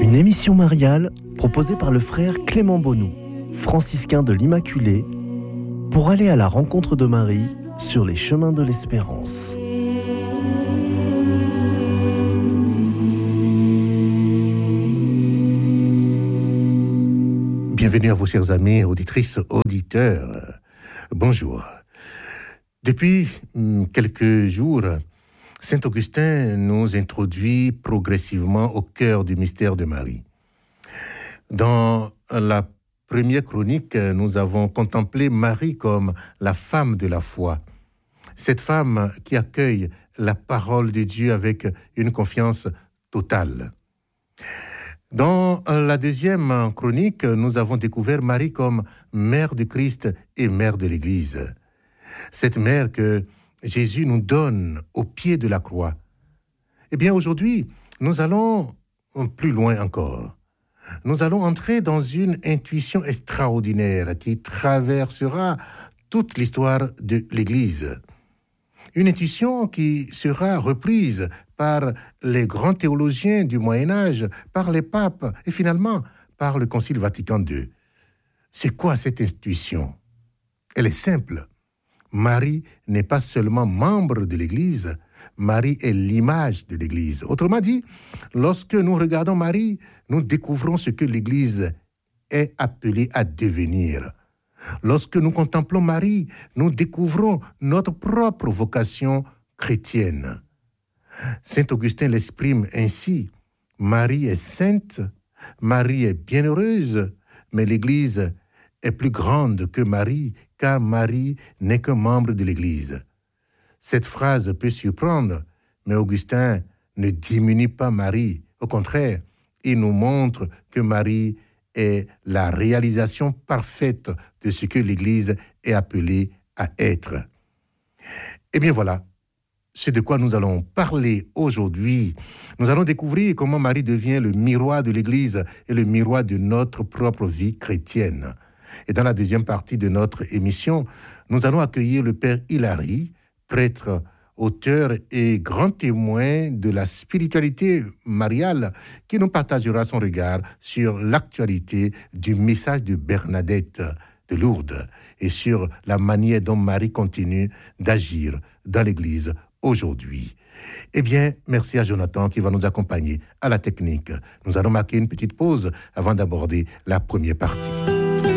Une émission mariale proposée par le frère Clément Bonou, franciscain de l'Immaculée, pour aller à la rencontre de Marie sur les chemins de l'espérance. Bienvenue à vous, chers amis, auditrices, auditeurs. Bonjour. Depuis quelques jours, Saint Augustin nous introduit progressivement au cœur du mystère de Marie. Dans la première chronique, nous avons contemplé Marie comme la femme de la foi. Cette femme qui accueille la parole de Dieu avec une confiance totale. Dans la deuxième chronique, nous avons découvert Marie comme mère du Christ et mère de l'Église. Cette mère que Jésus nous donne au pied de la croix. Eh bien, aujourd'hui, nous allons plus loin encore. Nous allons entrer dans une intuition extraordinaire qui traversera toute l'histoire de l'Église. Une intuition qui sera reprise par les grands théologiens du Moyen-Âge, par les papes et finalement par le Concile Vatican II. C'est quoi cette intuition? Elle est simple. Marie n'est pas seulement membre de l'Église, Marie est l'image de l'Église. Autrement dit, lorsque nous regardons Marie, nous découvrons ce que l'Église est appelée à devenir. Lorsque nous contemplons Marie, nous découvrons notre propre vocation chrétienne. Saint Augustin l'exprime ainsi, Marie est sainte, Marie est bienheureuse, mais l'Église est plus grande que Marie, car Marie n'est qu'un membre de l'Église. Cette phrase peut surprendre, mais Augustin ne diminue pas Marie. Au contraire, il nous montre que Marie est la réalisation parfaite de ce que l'Église est appelée à être. Eh bien voilà, c'est de quoi nous allons parler aujourd'hui. Nous allons découvrir comment Marie devient le miroir de l'Église et le miroir de notre propre vie chrétienne. Et dans la deuxième partie de notre émission, nous allons accueillir le Père Hilary, prêtre, auteur et grand témoin de la spiritualité mariale, qui nous partagera son regard sur l'actualité du message de Bernadette de Lourdes et sur la manière dont Marie continue d'agir dans l'Église aujourd'hui. Eh bien, merci à Jonathan qui va nous accompagner à la technique. Nous allons marquer une petite pause avant d'aborder la première partie.